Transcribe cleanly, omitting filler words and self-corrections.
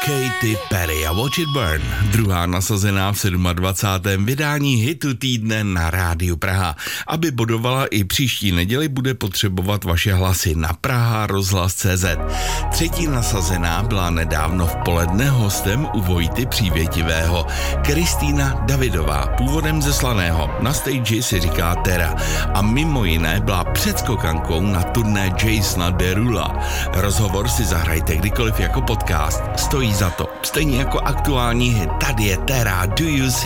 Katy Perry a Watch It Burn, druhá nasazená v 27. vydání hitu týdne na Rádiu Praha. Aby bodovala i příští neděli, bude potřebovat vaše hlasy na praharozhlas.cz. Třetí nasazená byla nedávno v poledne hostem u Vojty Přívětivého. Kristýna Davidová, původem ze Slaného, na stage si říká Tera a mimo jiné byla předskokankou na turné Jasona Derula. Rozhovor si zahrajte kdykoliv jako podcast. Stojí za to. Stejně jako aktuální hit. Tady je Tera, Do You See?